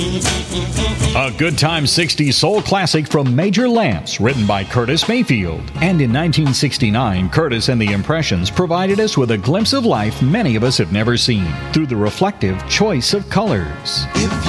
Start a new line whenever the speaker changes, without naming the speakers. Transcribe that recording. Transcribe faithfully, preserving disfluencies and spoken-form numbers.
A Good Time sixties soul classic from Major Lance, written by Curtis Mayfield. And in nineteen sixty-nine, Curtis and the Impressions provided us with a glimpse of life many of us have never seen through the reflective choice of colors.
If